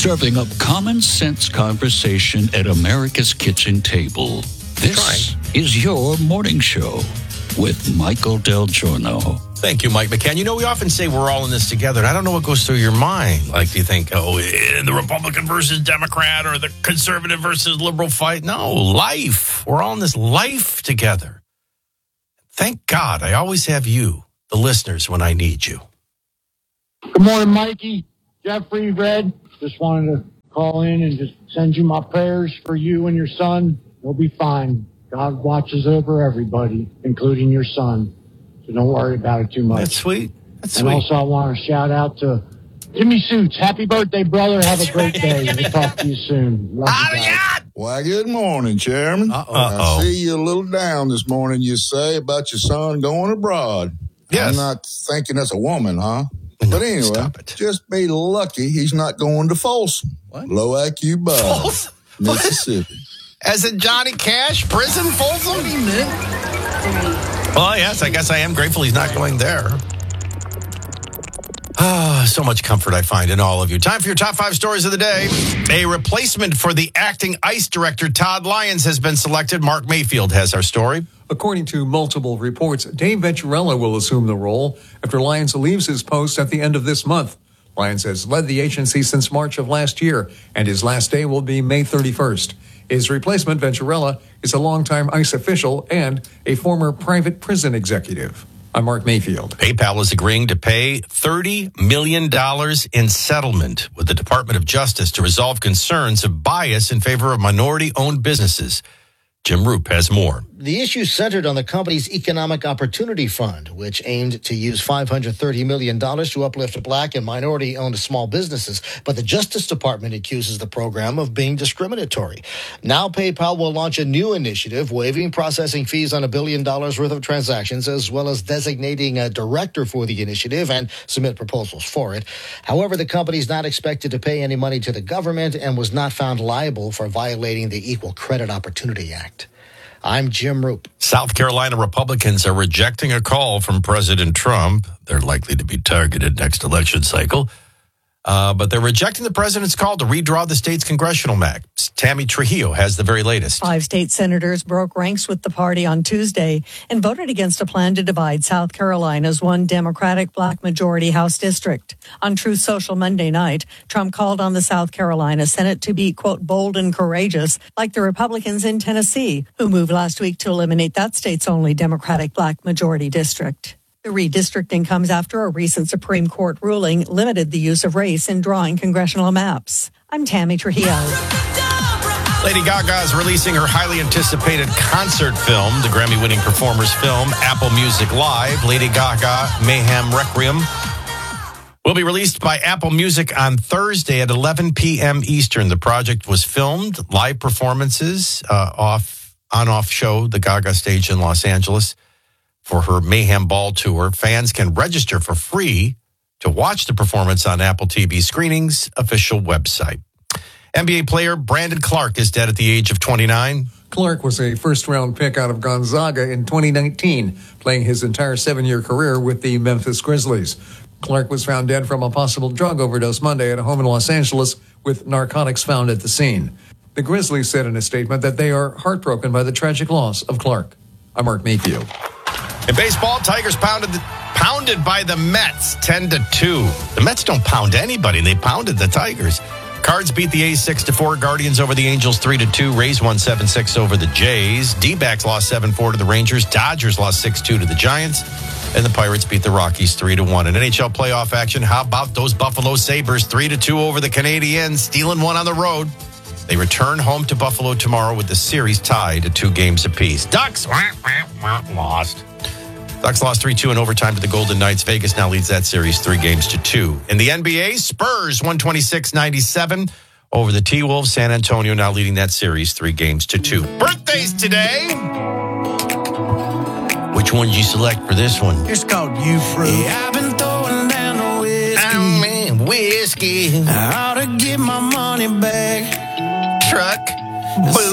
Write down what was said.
serving up common sense conversation at America's kitchen table. This is your morning show with Michael Del Giorno. Thank you, Mike McCann. You know, we often say we're all in this together, and I don't know what goes through your mind. Like, do you think, the Republican versus Democrat or the conservative versus liberal fight? No, life. We're all in this life together. Thank God I always have you, the listeners, when I need you. Good morning, Mikey. Jeffrey, Red. Just wanted to call in and just send you my prayers for you and your son. You'll be fine. God watches over everybody, including your son. So don't worry about it too much. That's sweet. And also, I want to shout out to Jimmy Suits. Happy birthday, brother. Have a great day. We'll talk to you soon. Love you guys. Why, good morning, Chairman. I see you a little down this morning, you say, about your son going abroad. Yes. I'm not thinking that's a woman, huh? No, but anyway, stop it. just be lucky he's not going to Folsom. What? Low IQ Bud, Mississippi. As in Johnny Cash, prison, Folsom? What do you mean? Well, yes, I guess I am grateful he's not going there. So much comfort I find in all of you. Time for your top 5 stories of the day. A replacement for the acting ICE director, Todd Lyons, has been selected. Mark Mayfield has our story. According to multiple reports, Dave Venturella will assume the role after Lyons leaves his post at the end of this month. Lyons has led the agency since March of last year, and his last day will be May 31st. His replacement, Venturella, is a longtime ICE official and a former private prison executive. I'm Mark Mayfield. PayPal is agreeing to pay $30 million in settlement with the Department of Justice to resolve concerns of bias in favor of minority-owned businesses. Jim Roop has more. The issue centered on the company's Economic Opportunity Fund, which aimed to use $530 million to uplift black and minority-owned small businesses. But the Justice Department accuses the program of being discriminatory. Now PayPal will launch a new initiative, waiving processing fees on $1 billion worth of transactions, as well as designating a director for the initiative and submit proposals for it. However, the company is not expected to pay any money to the government and was not found liable for violating the Equal Credit Opportunity Act. I'm Jim Roop. South Carolina Republicans are rejecting a call from President Trump. They're likely to be targeted next election cycle. But they're rejecting the president's call to redraw the state's congressional map. Tammy Trujillo has the very latest. 5 state senators broke ranks with the party on Tuesday and voted against a plan to divide South Carolina's one Democratic black majority House district. On Truth Social Monday night, Trump called on the South Carolina Senate to be, quote, bold and courageous, like the Republicans in Tennessee, who moved last week to eliminate that state's only Democratic black majority district. The redistricting comes after a recent Supreme Court ruling limited the use of race in drawing congressional maps. I'm Tammy Trujillo. Lady Gaga is releasing her highly anticipated concert film, the Grammy-winning performer's film, Apple Music Live, Lady Gaga Mayhem Requiem, will be released by Apple Music on Thursday at 11 p.m. Eastern. The project was filmed, live performances, on-off show, the Gaga stage in Los Angeles. For her Mayhem Ball tour, fans can register for free to watch the performance on Apple TV Screenings' official website. NBA player Brandon Clark is dead at the age of 29. Clark was a first-round pick out of Gonzaga in 2019, playing his entire 7-year career with the Memphis Grizzlies. Clark was found dead from a possible drug overdose Monday at a home in Los Angeles with narcotics found at the scene. The Grizzlies said in a statement that they are heartbroken by the tragic loss of Clark. I'm Mark Mayfield. In baseball, Tigers pounded by the Mets 10-2. The Mets don't pound anybody. They pounded the Tigers. Cards beat the A's 6-4. Guardians over the Angels 3-2. Rays won 7-6 over the Jays. D-backs lost 7-4 to the Rangers. Dodgers lost 6-2 to the Giants. And the Pirates beat the Rockies 3-1. In NHL playoff action, how about those Buffalo Sabres 3-2 over the Canadiens, stealing one on the road. They return home to Buffalo tomorrow with the series tied at 2 games apiece. Ducks lost. Ducks lost 3-2 in overtime to the Golden Knights. Vegas now leads that series 3-2. In the NBA, Spurs 126-97 over the T-Wolves. San Antonio now leading that series 3-2. Birthdays today. Which one did you select for this one? It's called You Fruit. Yeah, I've been throwing down the whiskey. Oh, man, whiskey. I ought to get my money back. Truck.